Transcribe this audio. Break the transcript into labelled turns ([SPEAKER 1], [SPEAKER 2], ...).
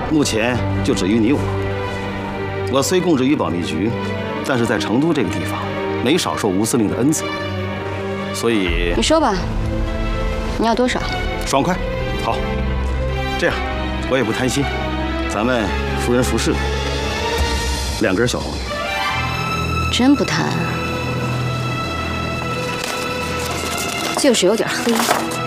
[SPEAKER 1] 目前就止于你我。我虽供职于保密局，但是在成都这个地方，没少受吴司令的恩泽。所以
[SPEAKER 2] 你说吧，你要多少？
[SPEAKER 1] 爽快。好，这样我也不贪心，咱们熟人熟事的，2根小红鱼。
[SPEAKER 2] 真不贪，就是有点黑。